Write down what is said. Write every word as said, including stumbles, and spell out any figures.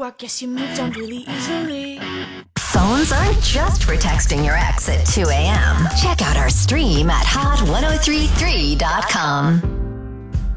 I guess you moved on really easily. Phones aren't just for texting your ex at two a.m. Check out our stream at hot ten thirty-three dot com.